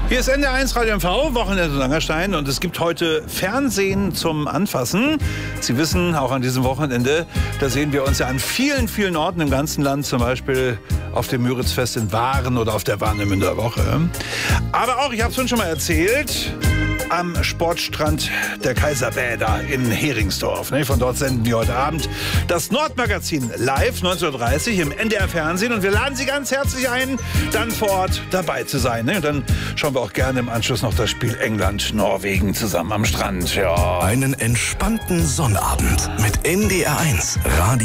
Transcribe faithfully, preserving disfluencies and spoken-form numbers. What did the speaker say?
Hier ist N D R eins Radio M V, Wochenende Langerstein, und es gibt heute Fernsehen zum Anfassen. Sie wissen, auch an diesem Wochenende, da sehen wir uns ja an vielen, vielen Orten im ganzen Land, zum Beispiel auf dem Müritzfest in Waren oder auf der Warnemünder Woche. Aber auch, ich habe es schon mal erzählt, am Sportstrand der Kaiserbäder in Heringsdorf. Von dort senden wir heute Abend das Nordmagazin live neunzehn Uhr dreißig im N D R Fernsehen. Und wir laden Sie ganz herzlich ein, dann vor Ort dabei zu sein. Und dann schauen wir auch gerne im Anschluss noch das Spiel England-Norwegen zusammen am Strand. Ja. Einen entspannten Sonnabend mit N D R eins Radio.